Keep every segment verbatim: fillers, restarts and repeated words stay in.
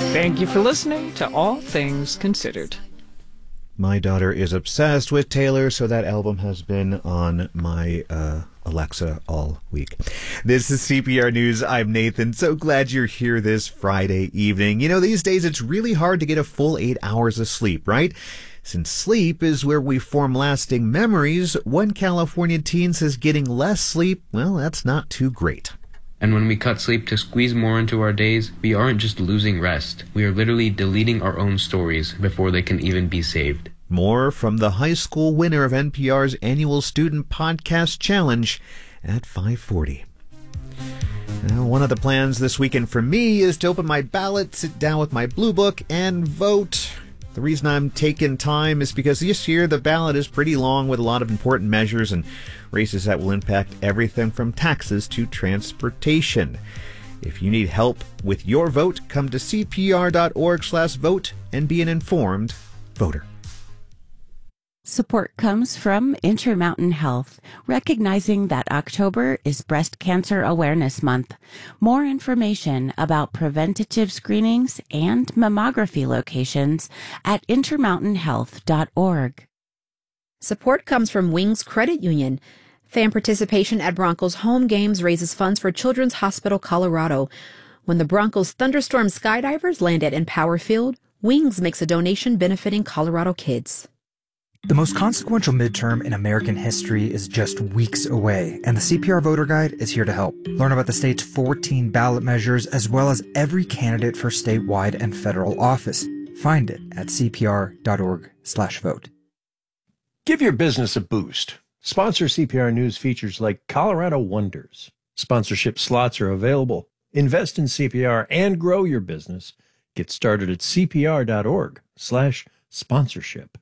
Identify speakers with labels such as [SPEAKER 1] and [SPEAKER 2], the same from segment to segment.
[SPEAKER 1] Thank you for listening to All Things Considered.
[SPEAKER 2] My daughter is obsessed with Taylor, so that album has been on my uh, Alexa all week. This is C P R News. I'm Nathan. So glad you're here this Friday evening. You know, these days it's really hard to get a full eight hours of sleep, right? Since sleep is where we form lasting memories, one California teen says getting less sleep, well, that's not too great.
[SPEAKER 3] And when we cut sleep to squeeze more into our days, we aren't just losing rest. We are literally deleting our own stories before they can even be saved.
[SPEAKER 2] More from the high school winner of N P R's annual Student Podcast Challenge at five forty. Now, one of the plans this weekend for me is to open my ballot, sit down with my blue book, and vote. The reason I'm taking time is because this year the ballot is pretty long with a lot of important measures and races that will impact everything from taxes to transportation. If you need help with your vote, come to cpr.org slash vote and be an informed voter.
[SPEAKER 4] Support comes from Intermountain Health, recognizing that October is Breast Cancer Awareness Month. More information about preventative screenings and mammography locations at intermountain health dot org.
[SPEAKER 5] Support comes from Wings Credit Union. Fan participation at Broncos home games raises funds for Children's Hospital Colorado. When the Broncos Thunderstorm skydivers landed in Power Field, Wings makes a donation benefiting Colorado kids.
[SPEAKER 6] The most consequential midterm in American history is just weeks away, and the C P R Voter Guide is here to help. Learn about the state's fourteen ballot measures as well as every candidate for statewide and federal office. Find it at cpr.org slash vote.
[SPEAKER 7] Give your business a boost. Sponsor C P R News features like Colorado Wonders. Sponsorship slots are available. Invest in C P R and grow your business. Get started at cpr.org slash sponsorship.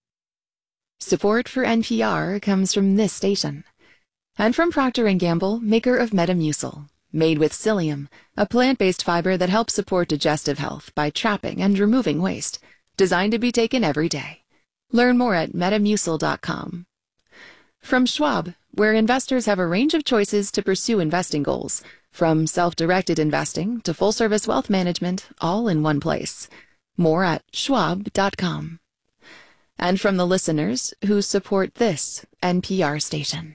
[SPEAKER 8] Support for N P R comes from this station. And from Procter and Gamble, maker of Metamucil. Made with psyllium, a plant-based fiber that helps support digestive health by trapping and removing waste. Designed to be taken every day. Learn more at metamucil dot com. From Schwab, where investors have a range of choices to pursue investing goals. From self-directed investing to full-service wealth management, all in one place. More at schwab dot com. And from the listeners who support this N P R station.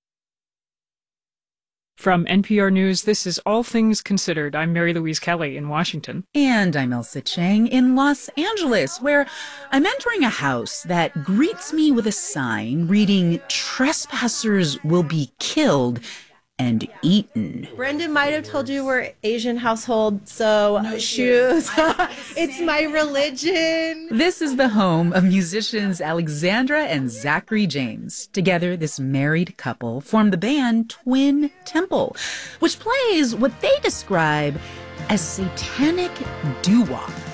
[SPEAKER 1] From N P R News, this is All Things Considered. I'm Mary Louise Kelly in Washington.
[SPEAKER 9] And I'm Elsa Chang in Los Angeles, where I'm entering a house that greets me with a sign reading, "Trespassers will be killed and eaten."
[SPEAKER 10] Brendan might have told you we're Asian household, so no shoes. It's my religion.
[SPEAKER 9] This is the home of musicians Alexandra and Zachary James. Together, this married couple formed the band Twin Temple, which plays what they describe as satanic doo-wop.